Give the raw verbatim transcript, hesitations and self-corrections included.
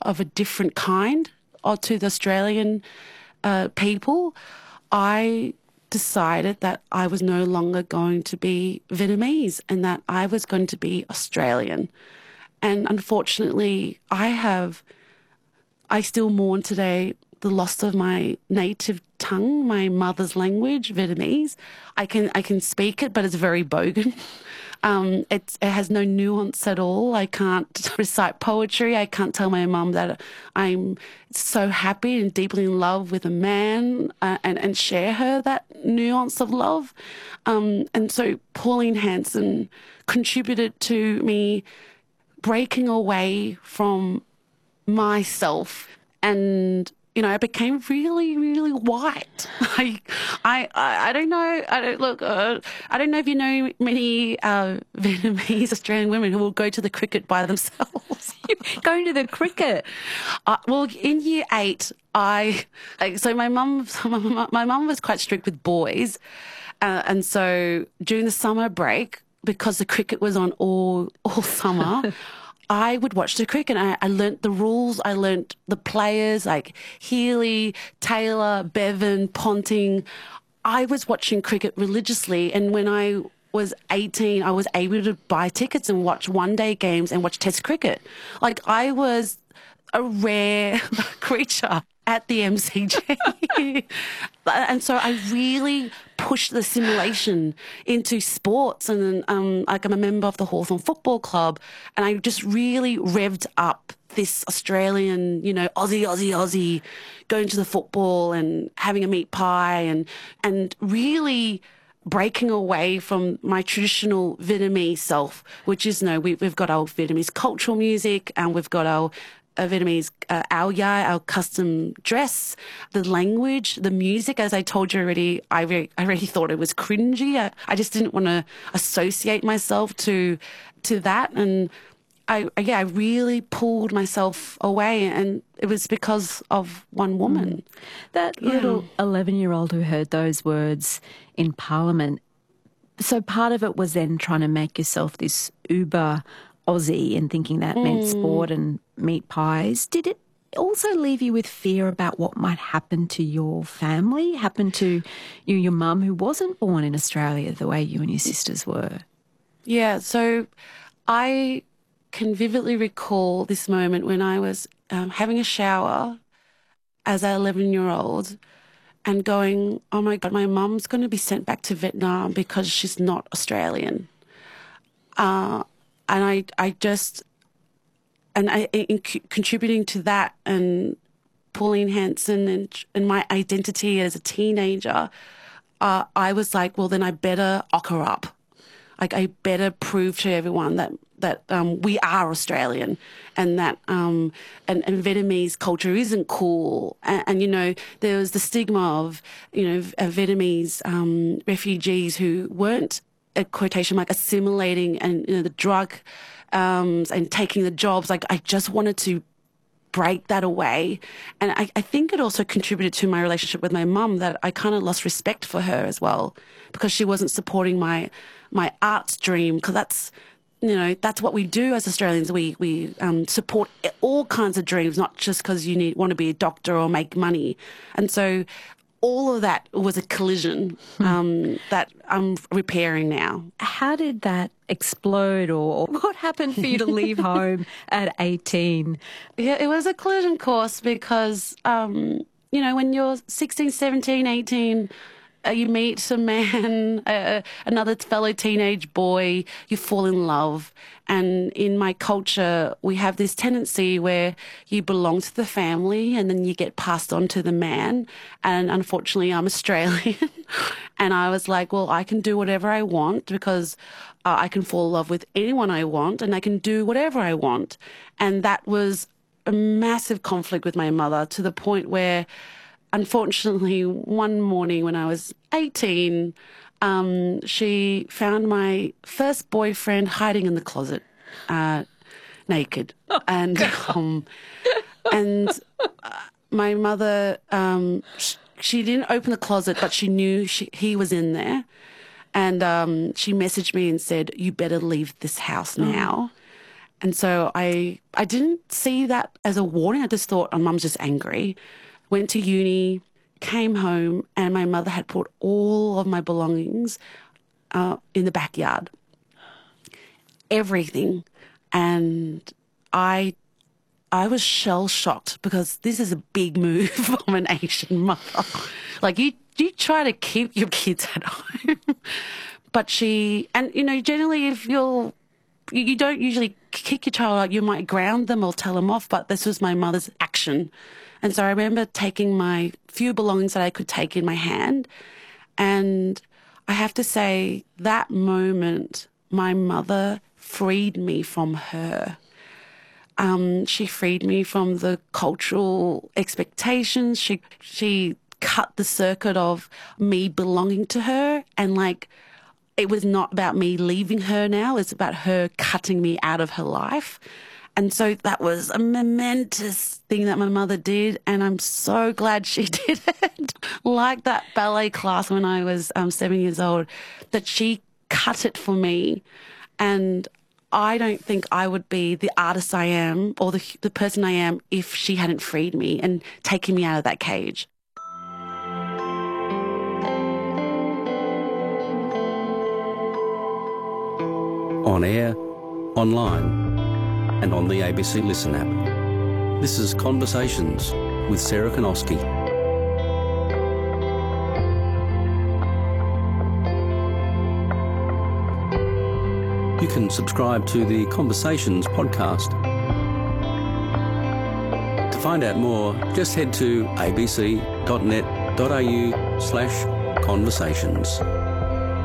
of a different kind or to the Australian uh, people, I decided that I was no longer going to be Vietnamese and that I was going to be Australian. And unfortunately, I have, I still mourn today the loss of my native tongue, my mother's language, Vietnamese. I can I can speak it, but it's very bogan. Um, it's, it has no nuance at all. I can't recite poetry. I can't tell my mum that I'm so happy and deeply in love with a man uh, and, and share her that nuance of love. Um, and so Pauline Hanson contributed to me breaking away from myself, and you know, I became really, really white. I, I, I don't know. I don't look. Uh, I don't know if you know many uh, Vietnamese Australian women who will go to the cricket by themselves. Going to the cricket? Uh, well, in year eight, I like, so my mum, my mum was quite strict with boys, uh, and so during the summer break, because the cricket was on all all summer. I would watch the cricket. I, I learnt the rules. I learnt the players like Healy, Taylor, Bevan, Ponting. I was watching cricket religiously. And when I was eighteen, I was able to buy tickets and watch one-day games and watch Test cricket. Like, I was a rare creature at the M C G. And so I really pushed the simulation into sports. And um, like I'm a member of the Hawthorn Football Club, and I just really revved up this Australian, you know, Aussie, Aussie, Aussie, going to the football and having a meat pie and and really breaking away from my traditional Vietnamese self, which is, no, we, we've got our Vietnamese cultural music and we've got our uh, Vietnamese, uh, our yai, our custom dress, the language, the music. As I told you already, I, re- I already thought it was cringy. I, I just didn't want to associate myself to to that. And I, yeah, I really pulled myself away, and it was because of one woman. That Yeah. little eleven-year-old who heard those words in Parliament, so part of it was then trying to make yourself this uber Aussie and thinking that meant sport and meat pies. Did it also leave you with fear about what might happen to your family, happen to you, your mum, who wasn't born in Australia the way you and your sisters were? Yeah, so I can vividly recall this moment when I was um, having a shower as an eleven-year-old and going, oh, my God, my mum's going to be sent back to Vietnam because she's not Australian. Uh, and I, I just, and I, in c- contributing to that and Pauline Hanson and, and my identity as a teenager, uh, I was like, well, then I better ock her up. Like, I better prove to everyone that that um, we are Australian, and that um, and, and Vietnamese culture isn't cool. And, and you know, there was the stigma of you know of Vietnamese um, refugees who weren't, a quotation mark, assimilating, and you know the drug um, and taking the jobs. Like, I just wanted to break that away. And I, I think it also contributed to my relationship with my mum, that I kind of lost respect for her as well, because she wasn't supporting my my arts dream, because that's, you know, that's what we do as Australians. We we um, support all kinds of dreams, not just because you need want to be a doctor or make money. And so all of that was a collision um, that I'm repairing now. How did that explode, or what happened for you to leave home at eighteen? Yeah, it was a collision course because, um, you know, when you're sixteen, seventeen, eighteen, uh, you meet a man, uh, another fellow teenage boy, you fall in love. And in my culture, we have this tendency where you belong to the family and then you get passed on to the man. And unfortunately, I'm Australian. And I was like, well, I can do whatever I want because uh, I can fall in love with anyone I want and I can do whatever I want. And that was a massive conflict with my mother, to the point where, unfortunately, one morning when I was eighteen, um, she found my first boyfriend hiding in the closet, uh, naked. Oh, and um, and uh, my mother, um, sh- she didn't open the closet, but she knew she, he was in there. And um, she messaged me and said, you better leave this house now. And so I I didn't see that as a warning. I just thought, oh, mum's just angry. Went to uni, came home, and my mother had put all of my belongings uh, in the backyard. Everything. And I I was shell-shocked because this is a big move from an Asian mother. Like, you, you try to keep your kids at home. But she, and, you know, generally if you're, you, you don't usually kick your child out, you might ground them or tell them off, but this was my mother's action. And so I remember taking my few belongings that I could take in my hand, and I have to say that moment, my mother freed me from her. Um, she freed me from the cultural expectations. She she cut the circuit of me belonging to her, and like it was not about me leaving her now. It's about her cutting me out of her life. And so that was a momentous thing that my mother did, and I'm so glad she did it. Like that ballet class when I was um, seven years old, that she cut it for me. And I don't think I would be the artist I am or the, the person I am if she hadn't freed me and taken me out of that cage. On air, online, and on the A B C Listen app. This is Conversations with Sarah Konowski. You can subscribe to the Conversations podcast. To find out more, just head to abc.net.au slash conversations.